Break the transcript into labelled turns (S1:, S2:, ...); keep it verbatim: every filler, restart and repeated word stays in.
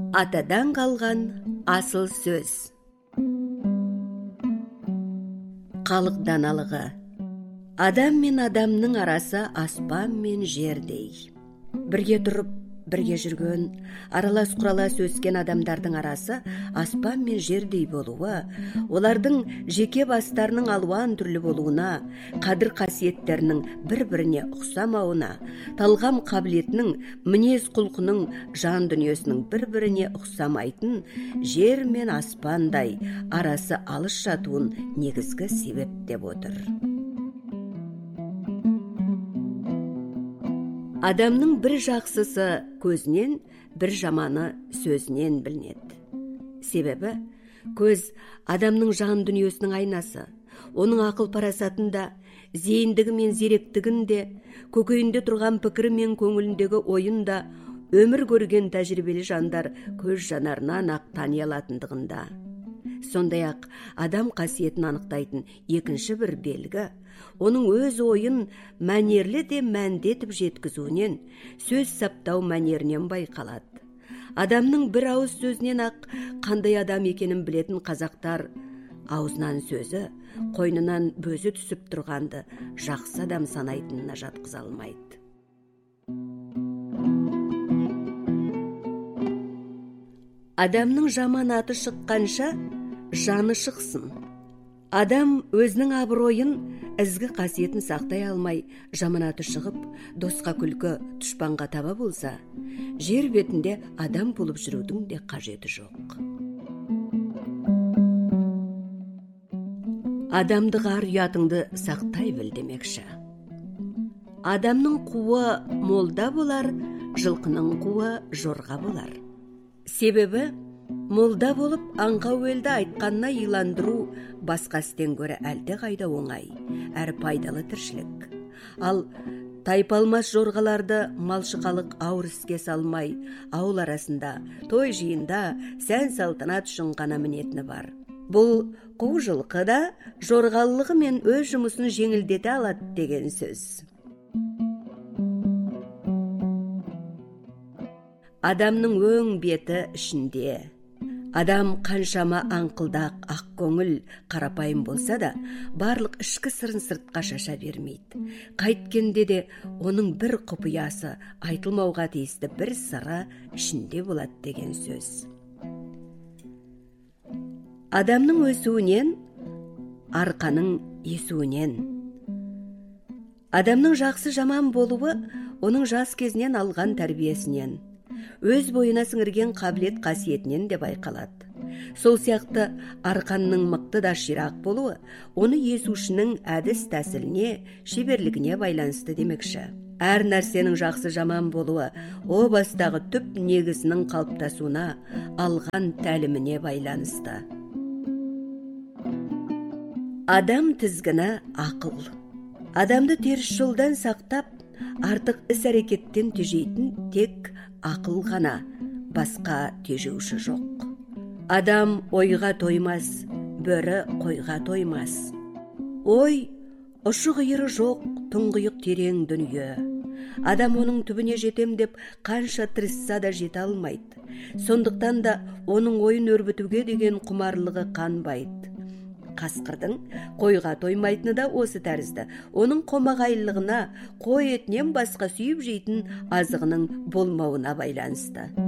S1: Атадан қалған асыл сөз. Халық даналығы. Адам мен адамның арасы аспан мен жердей. Бірге тұрып, бірге жүрген, аралас құралас өскен адамдардың арасы аспан мен жердей болуы, олардың жеке бастарының алуан түрлі болуына, қадір қасиеттерінің бір-біріне ұқсамауына, талғам қабілетінің, мінез құлқының, жан дүниесінің бір-біріне ұқсамайтын жер мен аспандай арасы алыс жатуын негізгі себеп деп отыр. Адамның бір жақсысы көзінен, бір жаманы сөзінен білінеді. Себебі, көз адамның жан дүниесінің айнасы, оның ақыл парасатында, зейіндігі мен зеректігінде, көкейінде тұрған пікірі мен көңіліндегі ойында, өмір көрген тәжірибелі жандар көз жанарынан ақ тани алатындығында. Сондай-ақ адам қасиетін анықтайтын екінші бір белгі, оның өз ойын мәнерлі де мәндетіп жеткізуінен, сөз саптау мәнерінен байқалады. Адамның бір ауыз сөзінен ақ қандай адам екенін білетін қазақтар, аузынан сөзі, қойнынан бөзі түсіп тұрғанды жақсы адам санайтынына жатқыза алмайды. Адамның жаман аты шыққанша, жаны шықсын. Адам өзінің абыройын, ізгі қасиетін сақтай алмай, жаман аты шығып, досқа күлкі, дұшпанға таба болса, жер бетінде адам болып жүрудің де қажеті жоқ. Адамдық ар ұятыңды сақтай біл демекші. Адамның қуы молда болар, жылқының қуы жорға болар. Себебі, молда болып аңқау елді айтқанына иландыру басқа істен гөрі әлде қайда оңай, әрі пайдалы тіршілік. Ал тайпалмас жорғаларды малшықалық ауыр іске салмай, ауыл арасында, той жиында, сән салтанат үшін ғана мінетіні бар. Бұл қу жылқы да жорғалығы мен өз жұмысын жеңілдете алады деген сөз. Адамның өң беті ішінде. Адам қаншама аңқылдақ, ақ көңіл, қарапайым болса да, барлық ішкі сырын сыртқа шаша бермейді. Қайткенде де оның бір құпиясы, айтылмауға тиісті бір сыры ішінде болады деген сөз. Адамның өсуінен, арқаның есуінен. Адамның жақсы жаман болуы, оның жас кезінен алған тәрбиесінен, өз бойына сіңірген қабілет қасиетінен де байқалады. Сол сияқты арқанның мықты да ширақ болуы, оны есушінің әдіс тәсіліне, шеберлігіне байланысты демекші. Әр нәрсенің жақсы жаман болуы, о бастағы түп негізінің қалыптасуына, алған тәліміне байланысты. Адам тізгіні ақыл. Адамды теріс жолдан сақтап, артық іс-әрекеттен тежейтін тек ақыл ғана, басқа тежеуші жоқ. Адам ойға тоймас, бөрі қойға тоймас. Ой, ұшы-қиыры жоқ, тұңғиық терең дүние. Адам оның түбіне жетем деп қанша тырысса да жете алмайды. Сондықтан да оның ойын өрбітуге деген құмарлығы қанбайды. Қасқырдың қойға тоймайтыны да осы тәрізді. Оның қомағайлығына, қой етінен басқа сүйіп жейтін азығының болмауына байланысты.